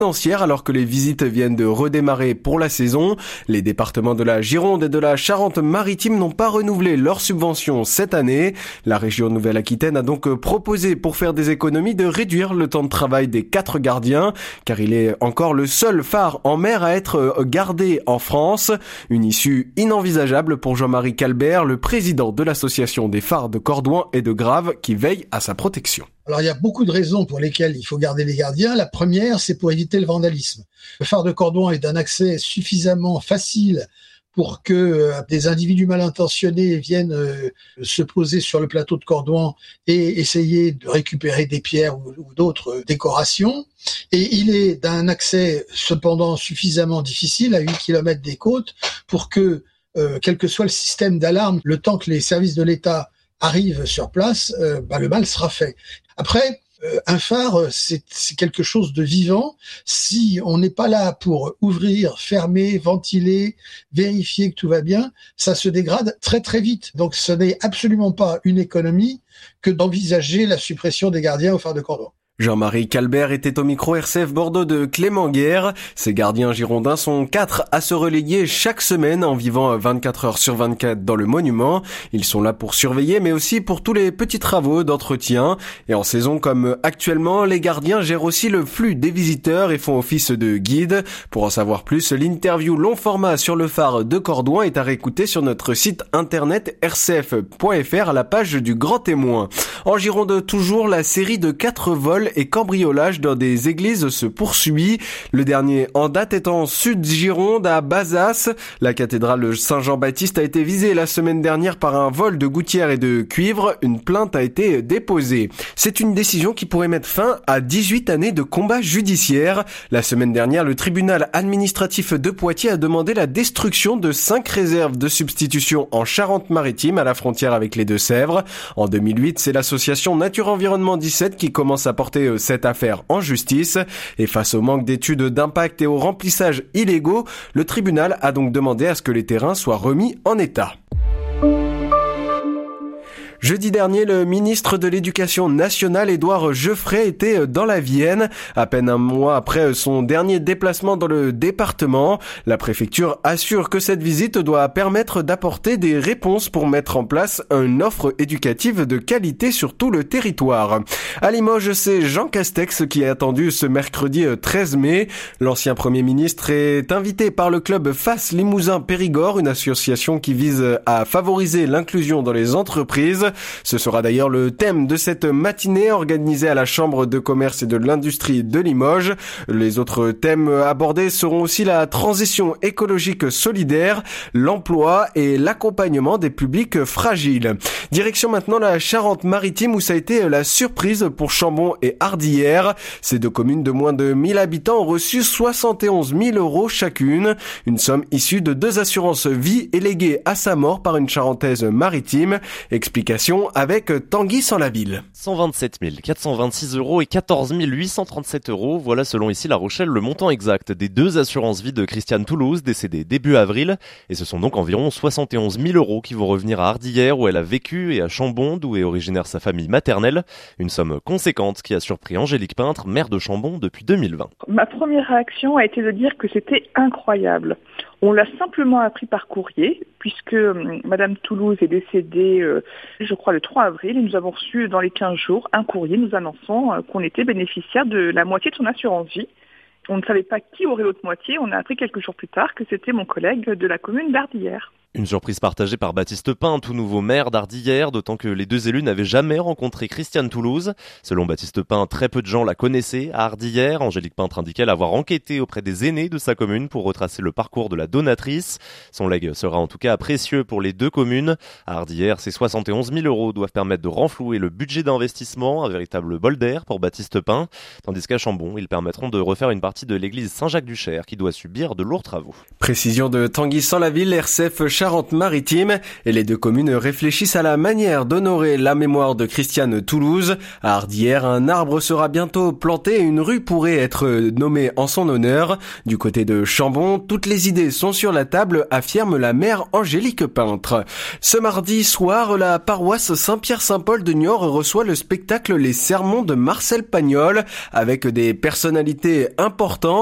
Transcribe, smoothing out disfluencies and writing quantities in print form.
alors que les visites viennent de redémarrer pour la saison. Les départements de la Gironde et de la Charente-Maritime n'ont pas renouvelé leurs subventions cette année. La région Nouvelle-Aquitaine a donc proposé, pour faire des économies, de réduire le temps de travail des 4 gardiens, car il est encore le seul phare en mer à être gardé en France. Une issue inenvisageable pour Jean-Marie Calbert, le président de l'association des phares de Cordouan et de Grave, qui veille à sa protection. Alors, il y a beaucoup de raisons pour lesquelles il faut garder les gardiens. La première, c'est pour éviter le vandalisme. Le phare de Cordouan est d'un accès suffisamment facile pour que des individus mal intentionnés viennent se poser sur le plateau de Cordouan et essayer de récupérer des pierres ou d'autres décorations. Et il est d'un accès cependant suffisamment difficile, à 8 km des côtes, pour que, quel que soit le système d'alarme, le temps que les services de l'État arrivent sur place, le mal sera fait. Après, un phare, c'est quelque chose de vivant. Si on n'est pas là pour ouvrir, fermer, ventiler, vérifier que tout va bien, ça se dégrade très très vite. Donc ce n'est absolument pas une économie que d'envisager la suppression des gardiens au phare de Cordouan. Jean-Marie Calbert était au micro RCF Bordeaux de Clément Guerre. Ces gardiens girondins sont 4 à se relayer chaque semaine en vivant 24 heures sur 24 dans le monument. Ils sont là pour surveiller, mais aussi pour tous les petits travaux d'entretien. Et en saison comme actuellement, les gardiens gèrent aussi le flux des visiteurs et font office de guide. Pour en savoir plus, l'interview long format sur le phare de Cordouan est à réécouter sur notre site internet rcf.fr à la page du Grand Témoin. En Gironde, toujours, la série de 4 vols et cambriolages dans des églises se poursuit. Le dernier en date est en Sud-Gironde, à Bazas. La cathédrale Saint-Jean-Baptiste a été visée la semaine dernière par un vol de gouttières et de cuivre. Une plainte a été déposée. C'est une décision qui pourrait mettre fin à 18 années de combat judiciaire. La semaine dernière, le tribunal administratif de Poitiers a demandé la destruction de 5 réserves de substitution en Charente-Maritime, à la frontière avec les Deux-Sèvres. En 2008, c'est l'association Nature Environnement 17 qui commence à porter cette affaire en justice. Et face au manque d'études d'impact et au remplissage illégaux, le tribunal a donc demandé à ce que les terrains soient remis en état. Jeudi dernier, le ministre de l'Éducation nationale, Édouard Geoffrey, était dans la Vienne. À peine un mois après son dernier déplacement dans le département, la préfecture assure que cette visite doit permettre d'apporter des réponses pour mettre en place une offre éducative de qualité sur tout le territoire. À Limoges, c'est Jean Castex qui est attendu ce mercredi 13 mai. L'ancien Premier ministre est invité par le club FAS Limousin Périgord, une association qui vise à favoriser l'inclusion dans les entreprises. Ce sera d'ailleurs le thème de cette matinée organisée à la Chambre de commerce et de l'industrie de Limoges. Les autres thèmes abordés seront aussi la transition écologique solidaire, l'emploi et l'accompagnement des publics fragiles. Direction maintenant la Charente-Maritime, où ça a été la surprise pour Chambon et Ardillères. Ces 2 communes de moins de 1000 habitants ont reçu 71 000 € chacune. Une somme issue de 2 assurances vie et léguée à sa mort par une Charentaise maritime. Explication avec Tanguy Sans-la-Ville. 127 426 € et 14 837 €. Voilà, selon ici La Rochelle, le montant exact des 2 assurances vie de Christiane Toulouse, décédée début avril. Et ce sont donc environ 71 000 € qui vont revenir à Ardillères, où elle a vécu, et à Chambon, d'où est originaire sa famille maternelle. Une somme conséquente qui a surpris Angélique Peintre, maire de Chambon depuis 2020. Ma première réaction a été de dire que c'était incroyable. On l'a simplement appris par courrier, puisque Madame Toulouse est décédée, je crois, le 3 avril, et nous avons reçu dans les 15 jours un courrier nous annonçant qu'on était bénéficiaire de la moitié de son assurance vie. On ne savait pas qui aurait l'autre moitié. On a appris quelques jours plus tard que c'était mon collègue de la commune d'Ardillères. Une surprise partagée par Baptiste Pain, tout nouveau maire d'Ardillères, d'autant que les 2 élus n'avaient jamais rencontré Christiane Toulouse. Selon Baptiste Pain, très peu de gens la connaissaient à Ardillères. Angélique Peintre indiquait l'avoir enquêté auprès des aînés de sa commune pour retracer le parcours de la donatrice. Son legs sera en tout cas précieux pour les 2 communes. À Ardillères, ces 71 000 € doivent permettre de renflouer le budget d'investissement, un véritable bol d'air pour Baptiste Pain. Tandis qu'à Chambon, ils permettront de refaire une partie de l'église Saint-Jacques-du-Cher qui doit subir de lourds travaux. Précision de Tanguy Sans-la-Ville, RCF Charente-Maritime et les deux communes réfléchissent à la manière d'honorer la mémoire de Christiane Toulouse. À Ardillères, un arbre sera bientôt planté et une rue pourrait être nommée en son honneur. Du côté de Chambon, toutes les idées sont sur la table, affirme la maire Angélique Peintre. Ce mardi soir, la paroisse Saint-Pierre-Saint-Paul de Niort reçoit le spectacle Les Sermons de Marcel Pagnol avec des personnalités importantes.